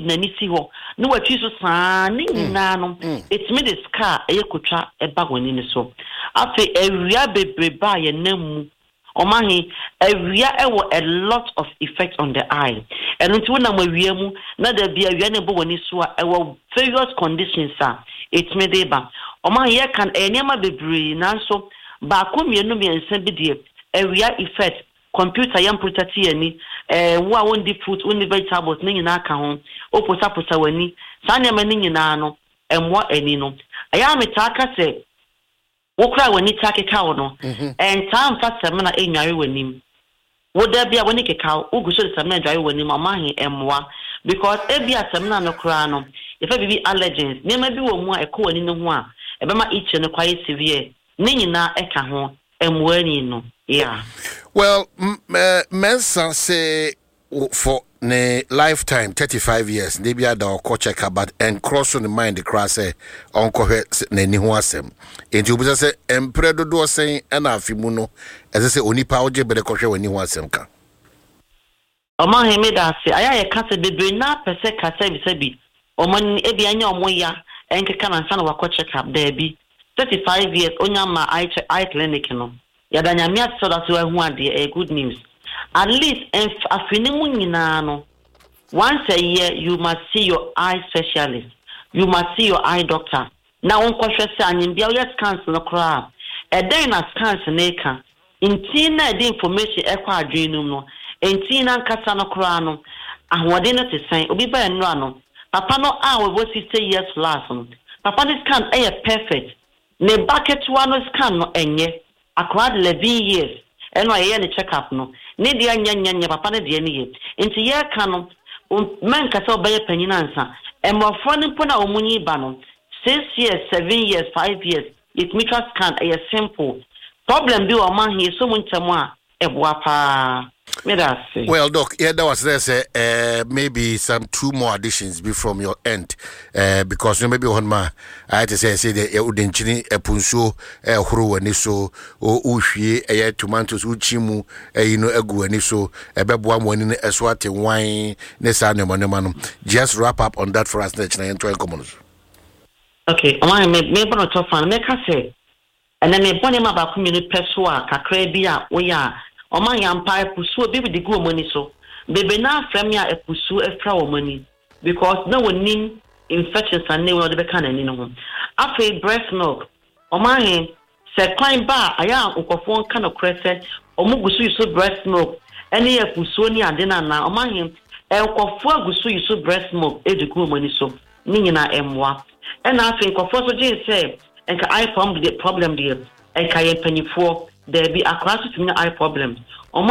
n'ani si ho no watwi so saa ne nyina no it made the scar ekotwa eba wani ne so afi ewia bebreba ye namu omahi ewia ewo a lot of effect on the eye and until na mawia mu na da bia wia ne bo wani so a ewo various conditions it made eba omahi ye kan enema bebre nanso ba ko mienu miensa bi de ewia effect computer yam protect ani wa won di fruit won vegetables ni nyina aka ho oposa wani sa ne ma ni nyina no emwa ani no aya metaka se wokra wani takeka wo no and time fast semina enware wani wo da bia wani keka uguso semina dware wani mama he emwa because ebia semina no kra no if be allergens ne ma bi wo mu a ekọ wani no ho a ebema itche no kwaye severe ni nyina eka ho emwa ni no yeah. Well, Mensa say for the lifetime 35 years, they be at the check but and cross on the mind the cross say uncle ne ni ho asem. Enti obi say empredo do say na afimu no as say onipa oje be the kohwe wani ho asem ka. Omo he me da say aya ye kase bebre na pese kase bi sabi. Omo e bi anya omo ya enkeka na nsa na wako check up there bi 35 years onya ma eye clinic no. Yadanya mi at so that we hu ade good news. At least afinimu nyina no once a year you must see your eye specialist. You must see your eye doctor. Now on kwhwe se anymbia we scans no kra. E den na scans na eka. Inti na the information e kwa adwenum no. Inti na nkasa no kra no. Ahwode no te san obi ba enra no. Papa no a we 60 years last no. Papa this scan e perfect. Ne bucket one scan no enye. Acquired 11 years. And I hear the check up no. Need the anya papa de any. Into year canon, man castle by a penny answer. And more funny puna omuni banon. 6 years, 7 years, 5 years. It makes us can't a simple problem. Be a man here so much more. Well, Doc, yeah, that was there. Maybe some 2 more additions be from your end, because maybe on my I had to say that you wouldn't chini a punso, a huru and so, or ushi, a tomatoes, uchimu, a gu and so, a babuam one a swati wine, nesano. Just wrap up on that for us, and try commons. Okay, I may not talk fun, make us say, and then a bonny about community pessoa, cacrebia, we are. Oma yampa pusu be the go money so bebe na frame ya pusu e fra wo money because na wonim infections and ne wo de be kan ani no ho afi breast milk oma he se kwan ba aya nkofo kan no krese omugusu yuso breast milk ene ya pusu ni ade na na oma he nkofo agusu yuso breast milk e de go money so ni nyina emwa ena afi nkofo so je se enka I form the problem there enka ye panifo there be across to me eye problems.